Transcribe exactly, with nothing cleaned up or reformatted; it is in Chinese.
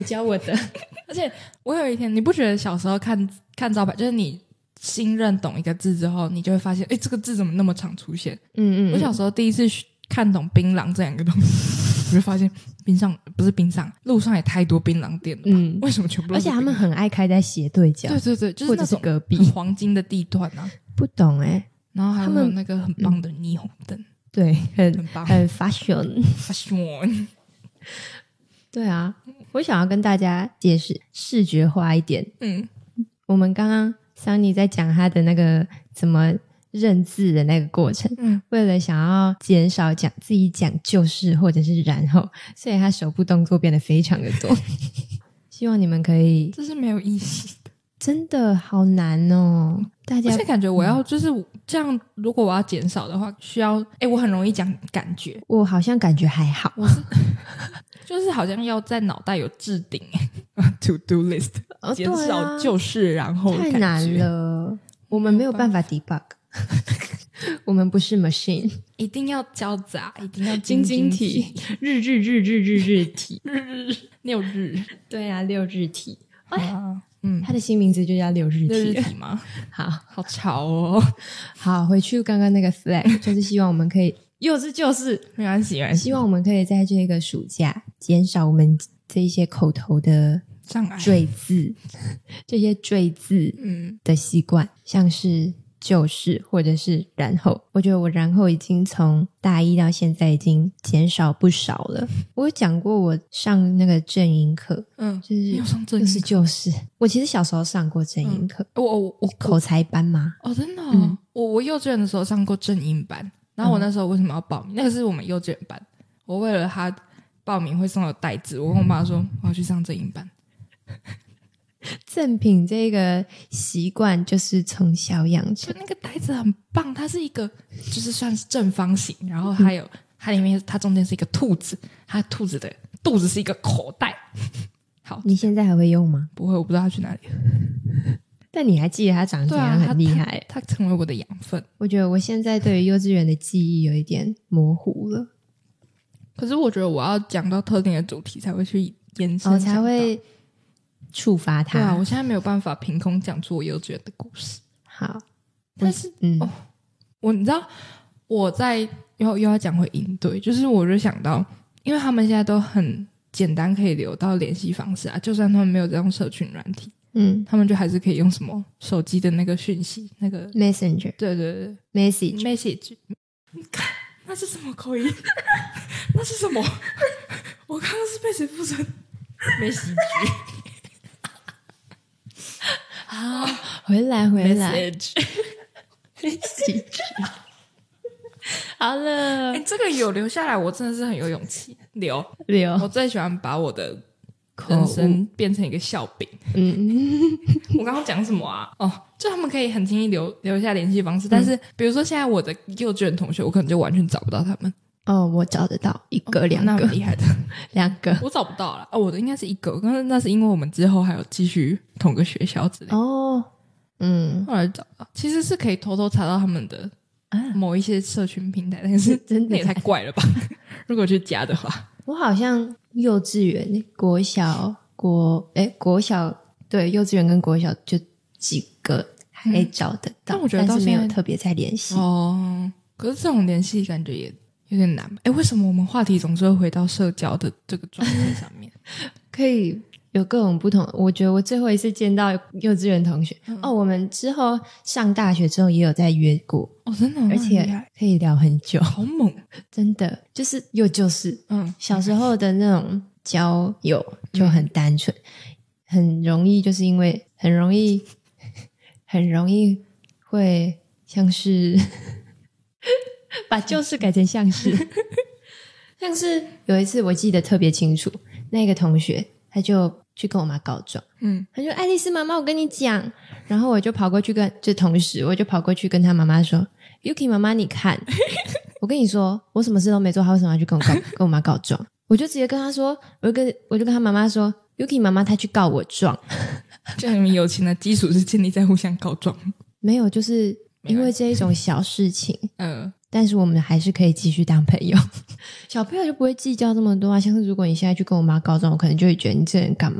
教我的。 而且我有一天，你不觉得小时候看看招牌，就是你新认懂一个字之后，你就会发现，诶，这个字怎么那么常出现？嗯 嗯, 嗯，我小时候第一次看懂槟榔这两个东西，我就发现冰上不是冰上，路上也太多槟榔店了。嗯，为什么全部都是槟榔？ 而且他们很爱开在斜对角， 对对对，就是那种隔壁很黄金的地段啊。 不懂哎、欸， 然后还有那个很棒的霓虹灯。嗯， 对，很很棒， 很 fashion fashion。 对啊，我想要跟大家解释视觉化一点。嗯，我们刚刚 Sunny 在讲他的那个怎么认字的那个过程，嗯，为了想要减少讲自己讲就是或者是然后，所以他手部动作变得非常的多。希望你们可以， 这是没有意义的， 真的好难哦。大家而且感觉我要就是这样，如果我要减少的话，需要诶我很容易讲感觉， 我好像感觉还好， 我是就是好像要在脑袋有置顶to do list， 哦， 减少就是然后太难了，我们没有办法 debug。我们不是 machine， 一定要交杂，一定要晶晶体，日日日日日日体， 日日六日， 对啊，六日体。 啊，嗯， 他的新名字就叫六日体。 六日体吗？ 好好潮哦。 好，回去刚刚那个 flag， 就是希望我们可以幼稚就是没关系，没关系。 希望我们可以在这个暑假减少我们这一些口头的障碍、 赘字，这些赘字嗯的习惯，像是就是或者是然后，我觉得我然后已经从大一到现在已经减少不少了。我有讲过我上那个正音课，嗯，就是有上正音课， 就是就是我其实小时候上过正音课， 嗯、我我我口才班吗？ 哦，真的、哦嗯，我我幼稚园的时候上过正音班，然后我那时候为什么要报名？嗯、那个是我们幼稚园班，我为了他报名会送我袋子，我跟我妈说我要去上正音班。 赠品这个习惯就是从小养成， 就那个袋子很棒，它是一个就是算是正方形，然后还有、嗯、它里面它中间是一个兔子，它兔子的肚子是一个口袋。好， 你现在还会用吗？ 不会，我不知道它去哪里了。 但你还记得它长怎样，很厉害， 它成为我的养分。 我觉得我现在对于幼稚园的记忆有一点模糊了， 可是我觉得我要讲到特定的主题才会去延伸， 哦，才会触发它。 对啊，我现在没有办法凭空讲出我幼稚园的故事。 好， 但是嗯、哦，我你知道我在又又要讲回营队，就是我就想到，因为他们现在都很简单可以留到联系方式啊，就算他们没有这种社群软体，嗯，他们就还是可以用什么手机的那个讯息，那个 Messenger， 对对对 ，Message Message， 那是什么口音？那是什么？我刚刚是被谁附身？Message。 好，回来回来 Message， 好了、 欸，这个有留下来，我真的是很有勇气留留。 我最喜欢把我的人生变成一个笑柄。嗯，我刚刚讲什么啊？哦，就他们可以很轻易留留下联系方式，嗯、但是比如说现在我的幼稚园同学，我可能就完全找不到他们。 哦，我找得到一个、 哦、 两个， 那很厉害的， 两个我找不到了。哦，我的应该是一个，但是那是因为我们之后还有继续同个学校之类的。 哦，嗯， 后来找到，其实是可以偷偷查到他们的某一些社群平台，但是真的也太怪了吧？如果去加的话， 我好像幼稚园、国小、国诶国小对幼稚园跟国小就几个还找得到， 嗯、但我觉得到现在没有特别在联系哦。可是这种联系感觉也有点难。诶，为什么我们话题总是会回到社交的这个状态上面？ 可以有各种不同。我觉得我最后一次见到幼稚园同学、嗯、哦，我们之后上大学之后也有在约过哦，真的， 而且可以聊很久， 好猛， 真的就是又就是嗯，小时候的那种交友就很单纯、嗯、很容易，就是因为很容易很容易会像是把就是改成像是像是有一次我记得特别清楚，那个同学他就去跟我妈告状，嗯，他说爱丽丝妈妈我跟你讲，然后我就跑过去跟就同时我就跑过去跟他妈妈说 Yuki 妈妈你看我跟你说我什么事都没做，他为什么要去跟我告跟我妈告状？我就直接跟他说，我就跟我就跟他妈妈说 Yuki 妈妈她去告我状就你们友情的基础是建立在互相告状？ 没有，就是因为这一种小事情嗯， 但是我们还是可以继续当朋友。小朋友就不会计较这么多啊，像是如果你现在去跟我妈告状，我可能就会觉得你这人干嘛